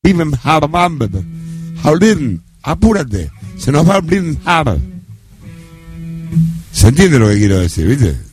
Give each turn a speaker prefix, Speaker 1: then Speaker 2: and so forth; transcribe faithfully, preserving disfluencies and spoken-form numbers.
Speaker 1: apúrate, se nos va a abrir. ¿Se entiende lo que quiero decir, viste?